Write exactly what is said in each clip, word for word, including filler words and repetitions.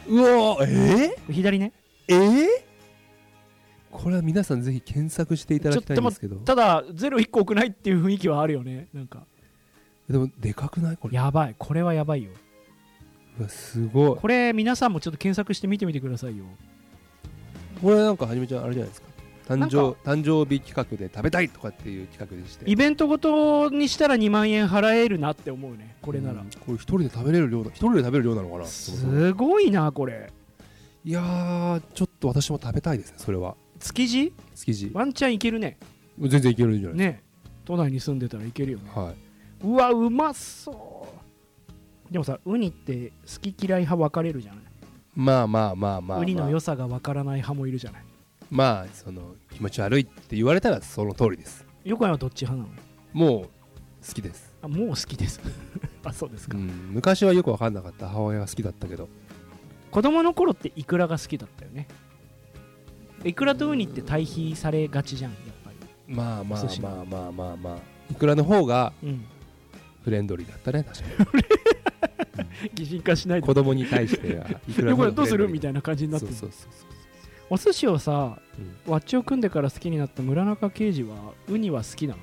うわえー、左ね。 えー、これは皆さんぜひ検索していただきたいんですけど、 ただゼロいっこ多くないっていう雰囲気はあるよね。なんかでもでかくないこれ。 やばい、これはやばいよ。 うわすごい。 これ皆さんもちょっと検索して見てみてくださいよ。 これなんかはじめちゃんあれじゃないですか、誕生誕生日企画で食べたいとかっていう企画でして、 イベントごとにしたらにまんえん払えるなって思うね、これなら。 うん、これ一人で食べれる量だ、一人で食べる量なのかな。 すごいなこれ。 いやーちょっと私も食べたいですね。それは築地築地ワンチャンいけるね。 全然いけるんじゃないですかね。都内に住んでたらいけるよね。 はい、 うわうまそう。でもさ、ウニって好き嫌い派分かれるじゃない。 まあまあまあまあ、まあ、 ウニの良さが分からない派もいるじゃない。 まあその気持ち悪いって言われたらその通りです。 横山はどっち派なの？もう好きです。 あ、もう好きですあ、そうですか、 うん、昔はよく分かんなかった母親が好きだったけど、 子供の頃ってイクラが好きだったよね。イクラとウニって対比されがちじゃん、やっぱり。 まあまあまあまあまあまあイクラの方がフレンドリーだったね、確かに擬人化しないで。 子供に対してはイクラの方がどうするみたいな感じになってる。 そうそうそうそう。 お寿司をさ、 うん、 ワッチを組んでから好きになった村中刑事はウニは好きなの？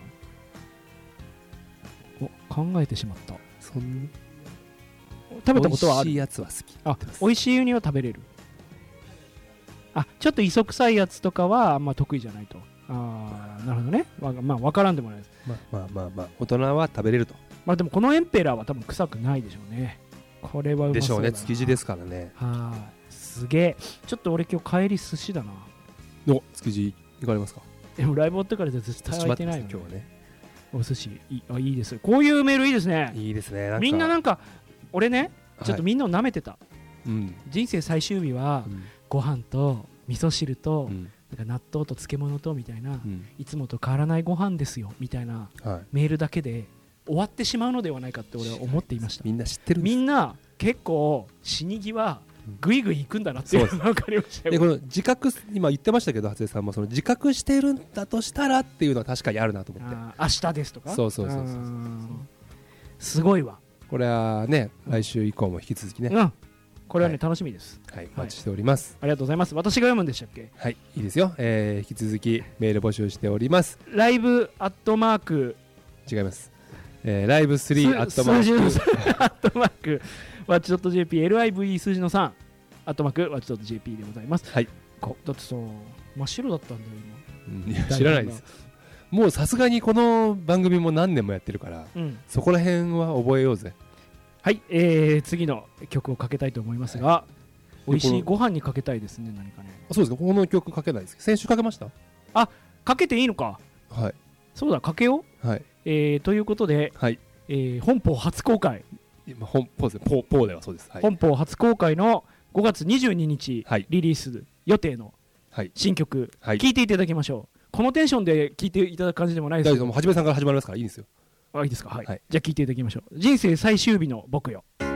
お、考えてしまった。 そん食べたことはある？ 美味しいやつは好き。 あ、美味しいウニは食べれる。あ、ちょっと磯臭いやつとかはあんま得意じゃないと。ああ、なるほどね。まあ、まあ、分からんでもないです。 まあまあまあまあ大人は食べれると。 まあでもこのエンペラーは多分臭くないでしょうね。これはうまそうだな。 でしょうね。築地ですからね。 はい。すげえ。ちょっと俺今日帰り寿司だな。 お、築地行かれますか？ でもライブ終わってから絶対空いてないよね。 今日はね。 お寿司いい、あ、いいです。こういうメールいいですね。 いいですね。なんかみんななんか俺ね、ちょっとみんなを舐めてた。 うん、 人生最終日は、うん、ご飯と味噌汁と、うん、なんか納豆と漬物とみたいな、うん、いつもと変わらないご飯ですよみたいな、はい、メールだけで終わってしまうのではないかって俺は思っていました。 みんな知ってるんです。 みんな結構死に際ぐいぐい行くんだなっていうのが分かりましたよ。 でこの自覚、今言ってましたけど初江さんもその自覚してるんだとしたらっていうのは確かにあるなと思って。 あ、明日ですとか。 そうそうそうそうそう。 すごいわ。 これはね、来週以降も引き続きね、 うん、これはね、はい、楽しみです。 はい、お待ちしております、 はい、ありがとうございます。私が読むんでしたっけ？ はい、いいですよ、えー、引き続きメール募集しております。 ライブアットマーク違います、えー、ライブスリーアットマーク数字のアットマークワッチドット ジェーピー エルアイブイ 数字のさんアットマークワッチドット ジェーピー でございます。 はい。 こだってさ、真っ白だったんだよ今、うん、いや知らないです。もうさすがにこの番組も何年もやってるから、うん、そこら辺は覚えようぜ。 はい、えー、次の曲をかけたいと思いますが、はい、美味しいご飯にかけたいですね。何かね。 あ、そうですか。この曲かけないです。先週かけました。 あ、かけていいのか。 はい。 そうだ、かけよう。 はい。 えー、ということで、はい、えー、本邦初公開。 今本邦ですね。ポーポーではそうです。はい、 本邦初公開のごがつにじゅうににち、 はい、 リリース予定の新曲、はい、聴いていただきましょう。このテンションで聴いていただく感じでもないですけど、 はじめさんから始まりますからいいんですよ。 あ、いいですか。はい。はい、じゃあ聴いていただきましょう。人生最終日の僕よ。